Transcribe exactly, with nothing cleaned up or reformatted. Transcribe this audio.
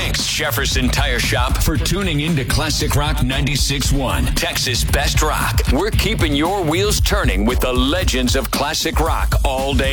Thanks, Jefferson Tire Shop, for tuning in to Classic Rock ninety-six point one, Texas Best Rock. We're keeping your wheels turning with the legends of classic rock all day